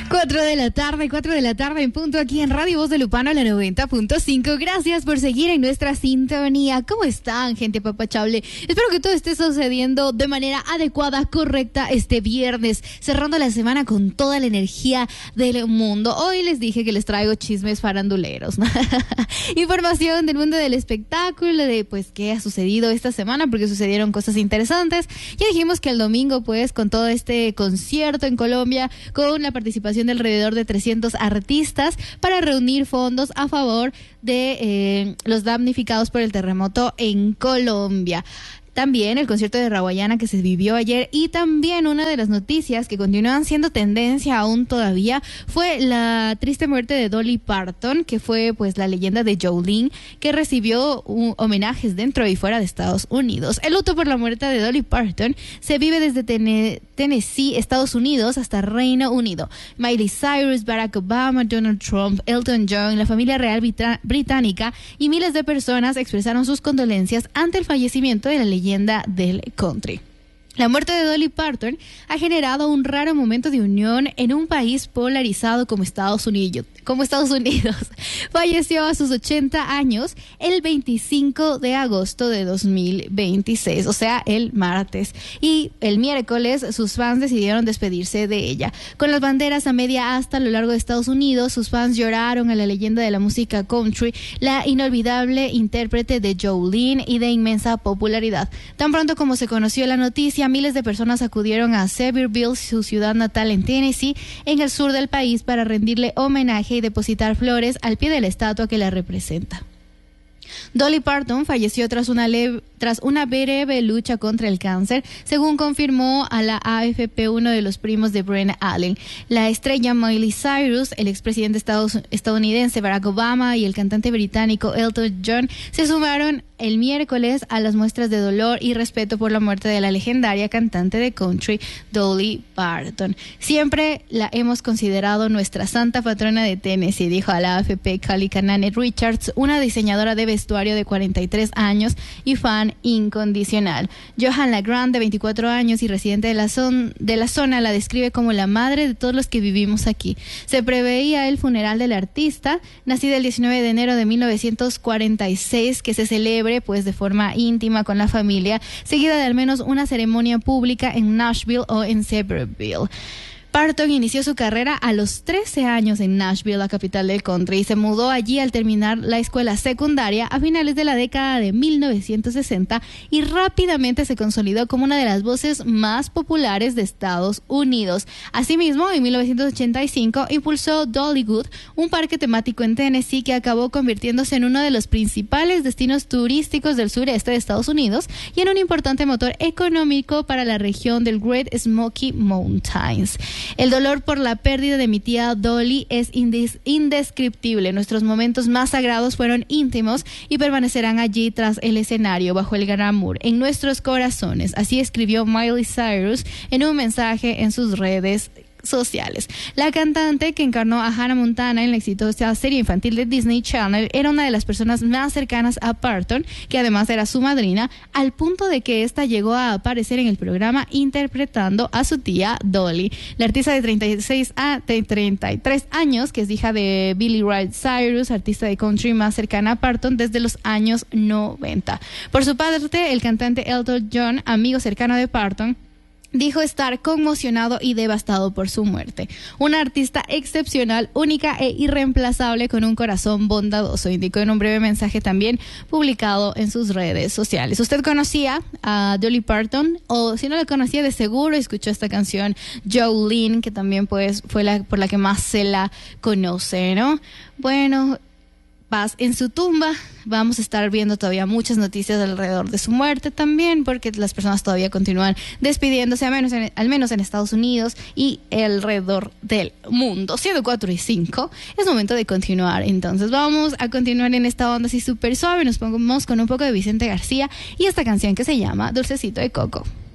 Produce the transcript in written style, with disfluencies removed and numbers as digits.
4 de la tarde en punto aquí en Radio Voz de Lupano, la 90.5. Gracias por seguir en nuestra sintonía. ¿Cómo están, gente papachable? Espero que todo esté sucediendo de manera adecuada, correcta este viernes, cerrando la semana con toda la energía del mundo. Hoy les dije que les traigo chismes faranduleros, ¿no? Información del mundo del espectáculo, de pues qué ha sucedido esta semana, porque sucedieron cosas interesantes. Ya dijimos que el domingo, pues, con todo este concierto en Colombia, con la participación de alrededor de 300 artistas para reunir fondos a favor de los damnificados por el terremoto en Colombia. También el concierto de Rawayana que se vivió ayer, y también una de las noticias que continúan siendo tendencia aún todavía fue la triste muerte de Dolly Parton, que fue pues la leyenda de Jolene, que recibió homenajes dentro y fuera de Estados Unidos. El luto por la muerte de Dolly Parton se vive desde Tennessee, Estados Unidos, hasta Reino Unido. Miley Cyrus, Barack Obama, Donald Trump, Elton John, la familia real británica y miles de personas expresaron sus condolencias ante el fallecimiento de la leyenda del country. La muerte de Dolly Parton ha generado un raro momento de unión en un país polarizado como Estados Unidos. Falleció a sus 80 años el 25 de agosto de 2026, o sea, el martes. Y el miércoles sus fans decidieron despedirse de ella. Con las banderas a media asta a lo largo de Estados Unidos, sus fans lloraron a la leyenda de la música country, la inolvidable intérprete de Jolene y de inmensa popularidad. Tan pronto como se conoció la noticia, miles de personas acudieron a Sevierville, su ciudad natal en Tennessee, en el sur del país, para rendirle homenaje y depositar flores al pie de la estatua que la representa. Dolly Parton falleció tras una breve lucha contra el cáncer, según confirmó a la AFP uno de los primos de Brent Allen. La estrella Miley Cyrus, el expresidente estadounidense Barack Obama y el cantante británico Elton John se sumaron el miércoles a las muestras de dolor y respeto por la muerte de la legendaria cantante de country Dolly Parton. Siempre la hemos considerado nuestra santa patrona de Tennessee, dijo a la AFP Callie Canane Richards, una diseñadora de vestuario de 43 años y fan incondicional. Johan Legrand, de 24 años y residente de la zona, la describe como la madre de todos los que vivimos aquí. Se preveía el funeral del artista, nacida el 19 de enero de 1946, que se celebre pues de forma íntima con la familia, seguida de al menos una ceremonia pública en Nashville o en Sevierville. Parton inició su carrera a los 13 años en Nashville, la capital del country, y se mudó allí al terminar la escuela secundaria a finales de la década de 1960, y rápidamente se consolidó como una de las voces más populares de Estados Unidos. Asimismo, en 1985 impulsó Dollywood, un parque temático en Tennessee que acabó convirtiéndose en uno de los principales destinos turísticos del sureste de Estados Unidos y en un importante motor económico para la región del Great Smoky Mountains. El dolor por la pérdida de mi tía Dolly es indescriptible. Nuestros momentos más sagrados fueron íntimos y permanecerán allí tras el escenario, bajo el glamour, en nuestros corazones. Así escribió Miley Cyrus en un mensaje en sus redes sociales. La cantante, que encarnó a Hannah Montana en la exitosa serie infantil de Disney Channel, era una de las personas más cercanas a Parton, que además era su madrina, al punto de que ésta llegó a aparecer en el programa interpretando a su tía Dolly. La artista de 33 años, que es hija de Billy Ray Cyrus, artista de country más cercana a Parton desde los años 90. Por su parte, el cantante Elton John, amigo cercano de Parton, dijo estar conmocionado y devastado por su muerte. Una artista excepcional, única e irreemplazable, con un corazón bondadoso, indicó en un breve mensaje también publicado en sus redes sociales. ¿Usted conocía a Dolly Parton? O si no la conocía, de seguro escuchó esta canción Jolene, que también pues fue por la que más se la conoce, ¿no? Bueno, paz en su tumba. Vamos a estar viendo todavía muchas noticias alrededor de su muerte también, porque las personas todavía continúan despidiéndose, al menos en Estados Unidos y alrededor del mundo. Siendo 4:05, es momento de continuar. Entonces vamos a continuar en esta onda así súper suave. Nos ponemos con un poco de Vicente García y esta canción que se llama Dulcecito de Coco.